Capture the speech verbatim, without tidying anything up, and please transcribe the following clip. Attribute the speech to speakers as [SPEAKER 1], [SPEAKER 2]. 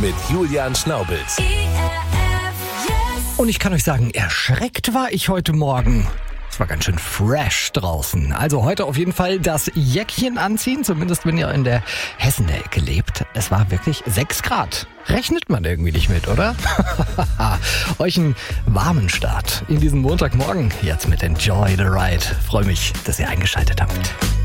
[SPEAKER 1] mit Julian Schnaubels.
[SPEAKER 2] Und ich kann euch sagen, erschreckt war ich heute Morgen. Es war ganz schön fresh draußen. Also heute auf jeden Fall das Jäckchen anziehen, zumindest wenn ihr in der Hessen-Ecke lebt. Es war wirklich sechs Grad. Rechnet man irgendwie nicht mit, oder? Euch einen warmen Start in diesen Montagmorgen. Jetzt mit Enjoy the Ride. Freue mich, dass ihr eingeschaltet habt.